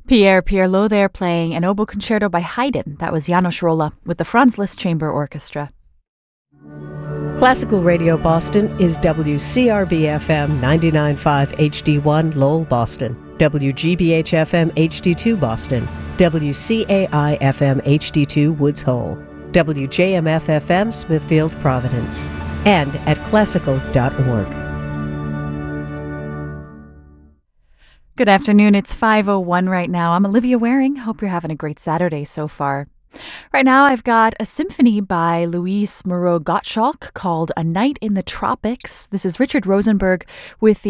Pierre Pierlot there playing an oboe concerto by Haydn. That was János Rolla with the Franz Liszt Chamber Orchestra. Classical Radio Boston is WCRB-FM 99.5 HD1 Lowell, Boston, WGBH-FM HD2 Boston, WCAI-FM HD2 Woods Hole, WJMF-FM Smithfield, Providence, and at classical.org. Good afternoon. It's 5:01 right now. I'm Olivia Waring. Hope you're having a great Saturday so far. Right now, I've got a symphony by Louise Moreau Gottschalk called A Night in the Tropics. This is Richard Rosenberg with the